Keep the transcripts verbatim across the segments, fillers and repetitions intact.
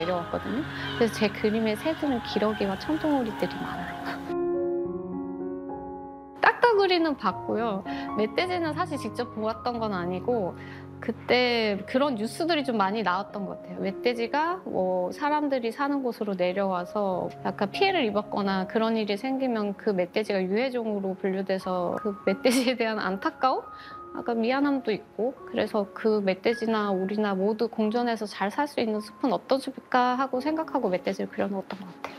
내려왔거든요. 그래서 제 그림의 새들은 기러기와 청둥오리들이 많아요. 딱따구리는 봤고요. 멧돼지는 사실 직접 보았던 건 아니고 그때 그런 뉴스들이 좀 많이 나왔던 것 같아요. 멧돼지가 뭐 사람들이 사는 곳으로 내려와서 약간 피해를 입었거나 그런 일이 생기면 그 멧돼지가 유해종으로 분류돼서 그 멧돼지에 대한 안타까움? 약간 미안함도 있고, 그래서 그 멧돼지나 우리나 모두 공존해서 잘 살 수 있는 숲은 어떤 숲일까 하고 생각하고 멧돼지를 그려놓았던 것 같아요.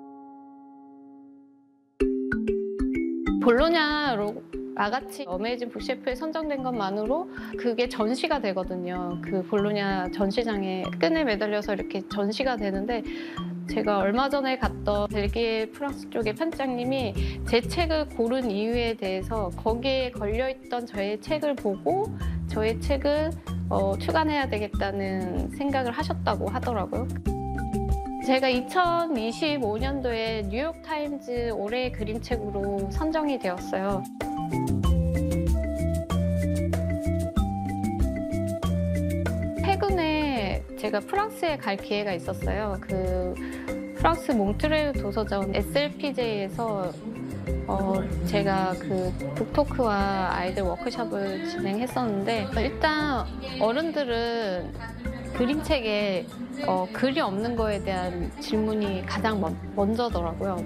볼로냐 라가치 어메이징 북셰프에 선정된 것만으로 그게 전시가 되거든요. 그 볼로냐 전시장에 끈에 매달려서 이렇게 전시가 되는데, 제가 얼마 전에 갔던 벨기에 프랑스 쪽의 편집장님이 제 책을 고른 이유에 대해서 거기에 걸려있던 저의 책을 보고 저의 책을 어, 출간해야 되겠다는 생각을 하셨다고 하더라고요. 제가 이천이십오 년도에 뉴욕타임즈 올해의 그림책으로 선정이 되었어요. 최근에 제가 프랑스에 갈 기회가 있었어요. 그 프랑스 몽트레일 도서전 에스엘피제이에서 어 제가 그 북토크와 아이들 워크숍을 진행했었는데, 일단 어른들은 그림책에 어, 글이 없는 거에 대한 질문이 가장 먼, 먼저더라고요.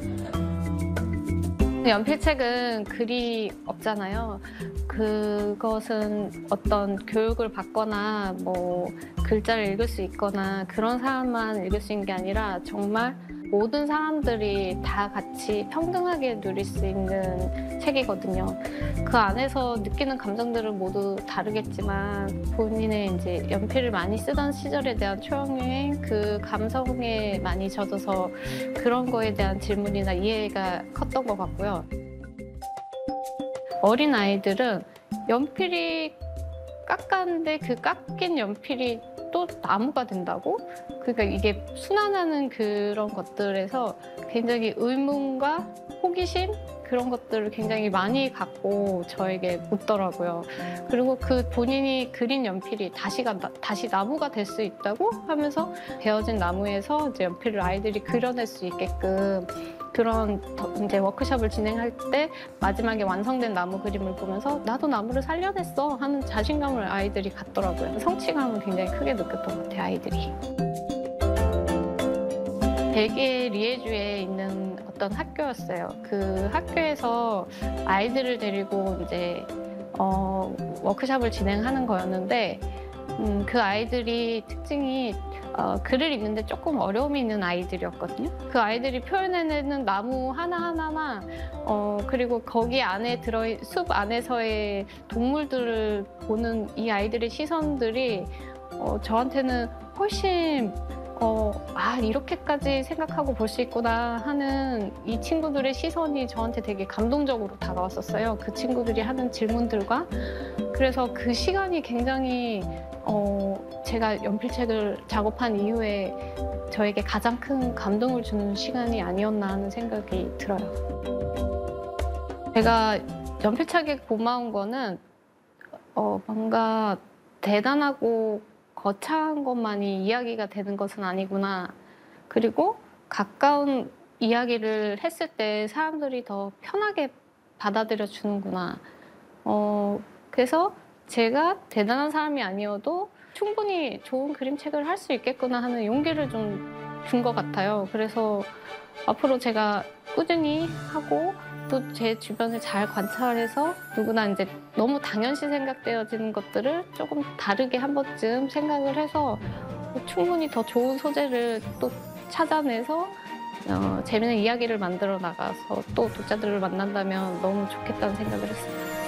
연필책은 글이 없잖아요. 그것은 어떤 교육을 받거나 뭐 글자를 읽을 수 있거나 그런 사람만 읽을 수 있는 게 아니라 정말 모든 사람들이 다 같이 평등하게 누릴 수 있는 책이거든요. 그 안에서 느끼는 감정들은 모두 다르겠지만 본인의 이제 연필을 많이 쓰던 시절에 대한 초연유행, 그 감성에 많이 젖어서 그런 거에 대한 질문이나 이해가 컸던 것 같고요. 어린 아이들은 연필이 깎았는데 그 깎인 연필이 또 나무가 된다고? 그러니까 이게 순환하는 그런 것들에서 굉장히 의문과 호기심? 그런 것들을 굉장히 많이 갖고 저에게 묻더라고요. 그리고 그 본인이 그린 연필이 다시가, 다시 나무가 될 수 있다고 하면서 베어진 나무에서 이제 연필을 아이들이 그려낼 수 있게끔 그런 이제 워크숍을 진행할 때 마지막에 완성된 나무 그림을 보면서 나도 나무를 살려냈어 하는 자신감을 아이들이 갖더라고요. 성취감을 굉장히 크게 느꼈던 것 같아요, 아이들이. 벨기에 리에주에 있는 어떤 학교였어요. 그 학교에서 아이들을 데리고 이제 어, 워크숍을 진행하는 거였는데, 음, 그 아이들이 특징이 어, 글을 읽는데 조금 어려움이 있는 아이들이었거든요. 그 아이들이 표현해내는 나무 하나하나나 어, 그리고 거기 안에 들어 숲 안에서의 동물들을 보는 이 아이들의 시선들이 어, 저한테는 훨씬 어, 아, 이렇게까지 생각하고 볼 수 있구나 하는 이 친구들의 시선이 저한테 되게 감동적으로 다가왔었어요. 그 친구들이 하는 질문들과. 그래서 그 시간이 굉장히 어, 제가 연필책을 작업한 이후에 저에게 가장 큰 감동을 주는 시간이 아니었나 하는 생각이 들어요. 제가 연필책에 고마운 거는 어, 뭔가 대단하고 거창한 것만이 이야기가 되는 것은 아니구나. 그리고 가까운 이야기를 했을 때 사람들이 더 편하게 받아들여 주는구나. 어, 그래서 제가 대단한 사람이 아니어도 충분히 좋은 그림책을 할 수 있겠구나 하는 용기를 좀 준 것 같아요. 그래서 앞으로 제가 꾸준히 하고 또 제 주변을 잘 관찰해서 누구나 이제 너무 당연시 생각되어지는 것들을 조금 다르게 한 번쯤 생각을 해서 충분히 더 좋은 소재를 또 찾아내서 어, 재미있는 이야기를 만들어 나가서 또 독자들을 만난다면 너무 좋겠다는 생각을 했습니다.